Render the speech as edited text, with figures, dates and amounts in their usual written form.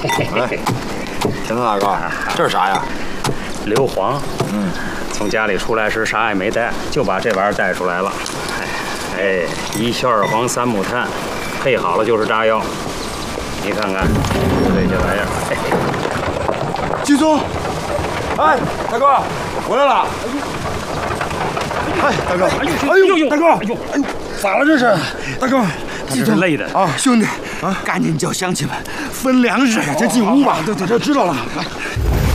哎，田大哥，这是啥呀？ 硫磺。从家里出来时啥也没带，就把这玩意儿带出来了。哎，一硝二黄三木炭，配好了就是炸药。你看看，这些玩意儿。 季松，哎，大哥，回来了。哎，大哥，哎呦，大哥，哎呦，咋了这是？大哥， 这是累的啊，兄弟， 赶紧叫乡亲们分粮食， 这进屋吧。对，这知道了。来。